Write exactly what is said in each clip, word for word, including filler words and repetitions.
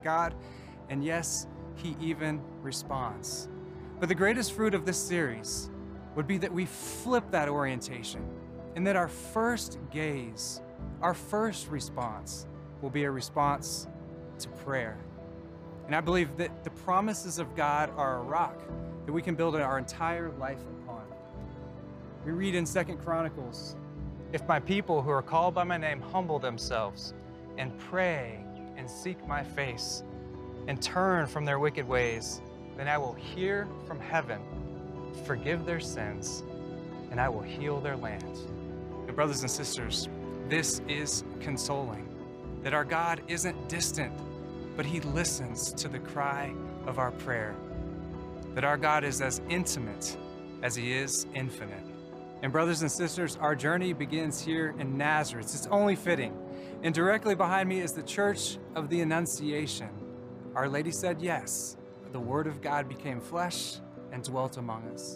God, and yes, he even responds. But the greatest fruit of this series would be that we flip that orientation and that our first gaze, our first response will be a response to prayer. And I believe that the promises of God are a rock that we can build our entire life upon. We read in Second Chronicles, "If my people who are called by my name humble themselves and pray and seek my face and turn from their wicked ways, then I will hear from heaven, forgive their sins, and I will heal their land." And brothers and sisters, this is consoling, that our God isn't distant, but he listens to the cry of our prayer, that our God is as intimate as he is infinite. And brothers and sisters, our journey begins here in Nazareth. It's only fitting. And directly behind me is the Church of the Annunciation. Our Lady said yes. The Word of God became flesh and dwelt among us.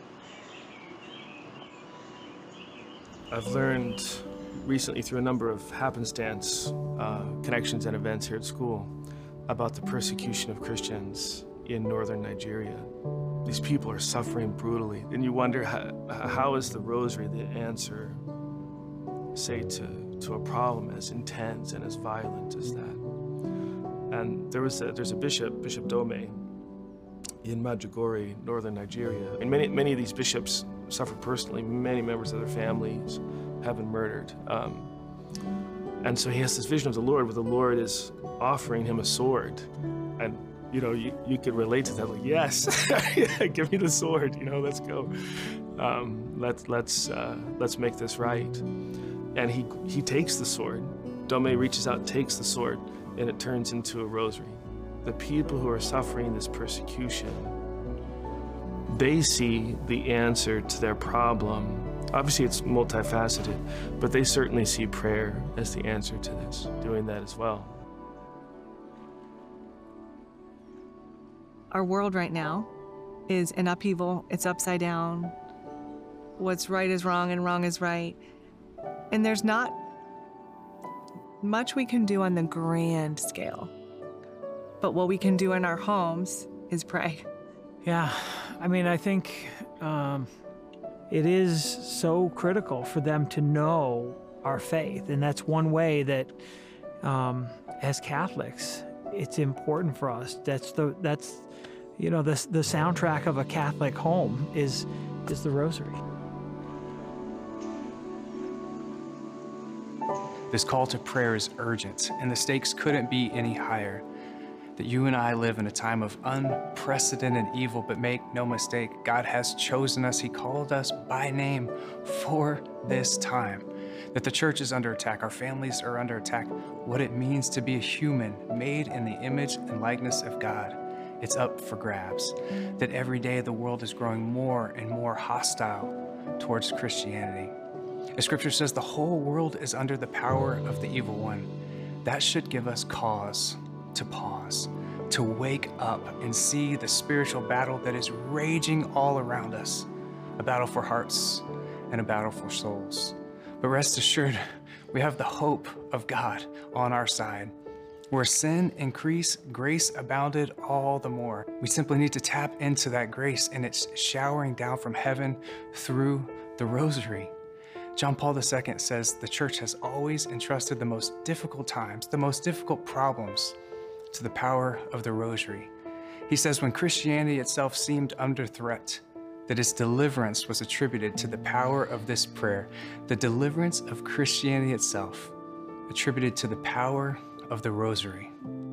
I've learned recently through a number of happenstance uh, connections and events here at school about the persecution of Christians in northern Nigeria. These people are suffering brutally, and you wonder how, how is the rosary the answer, say, to, to a problem as intense and as violent as that. And there was a, there's a bishop, Bishop Dome, in Maiduguri, northern Nigeria. And many, many of these bishops suffer personally. Many members of their families have been murdered. Um, and so he has this vision of the Lord where the Lord is offering him a sword. And, you know, you, you could relate to that, like, yes, give me the sword, you know, let's go. Um, let, let's, uh, let's make this right. And he, he takes the sword. Dome reaches out, takes the sword, and it turns into a rosary. The people who are suffering this persecution, they see the answer to their problem. Obviously, it's multifaceted, but they certainly see prayer as the answer to this, doing that as well. Our world right now is in upheaval. It's upside down. What's right is wrong and wrong is right. And there's not much we can do on the grand scale. But what we can do in our homes is pray. Yeah, I mean, I think um, it is so critical for them to know our faith. And that's one way that, um, as Catholics, it's important for us. That's the, that's, you know, the, the soundtrack of a Catholic home is, is the Rosary. This call to prayer is urgent, and the stakes couldn't be any higher. That you and I live in a time of unprecedented evil, but make no mistake, God has chosen us. He called us by name for this time. That the church is under attack, our families are under attack. What it means to be a human made in the image and likeness of God, it's up for grabs. That every day the world is growing more and more hostile towards Christianity. As Scripture says, the whole world is under the power of the evil one. That should give us cause to pause, to wake up and see the spiritual battle that is raging all around us, a battle for hearts and a battle for souls. But rest assured, we have the hope of God on our side. Where sin increased, grace abounded all the more. We simply need to tap into that grace, and it's showering down from heaven through the Rosary. John Paul the Second says the church has always entrusted the most difficult times, the most difficult problems, to the power of the Rosary. He says when Christianity itself seemed under threat, that its deliverance was attributed to the power of this prayer. The deliverance of Christianity itself attributed to the power of the Rosary.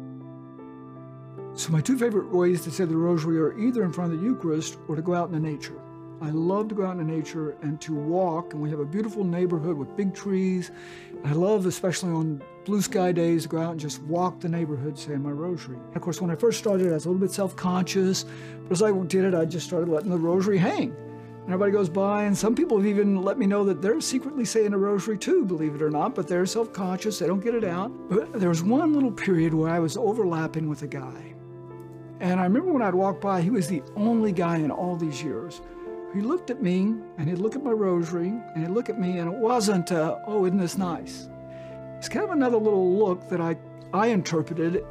So my two favorite ways to say the Rosary are either in front of the Eucharist or to go out into nature. I love to go out into nature and to walk, and we have a beautiful neighborhood with big trees. I love, especially on blue sky days, to go out and just walk the neighborhood saying my Rosary. Of course, when I first started, I was a little bit self-conscious, but as I did it, I just started letting the Rosary hang. And everybody goes by, and some people have even let me know that they're secretly saying a Rosary too, believe it or not, but they're self-conscious, they don't get it out. But there was one little period where I was overlapping with a guy. And I remember when I'd walk by, he was the only guy in all these years. He looked at me, and he'd look at my Rosary, and he'd look at me, and it wasn't, uh, oh, isn't this nice? It's kind of another little look that I, I interpreted